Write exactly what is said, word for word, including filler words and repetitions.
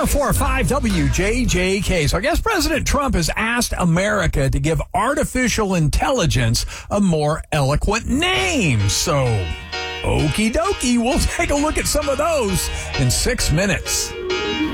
oh four point five W J J K. So I guess President Trump has asked America to give artificial intelligence a more eloquent name. So, okie dokie, we'll take a look at some of those in six minutes.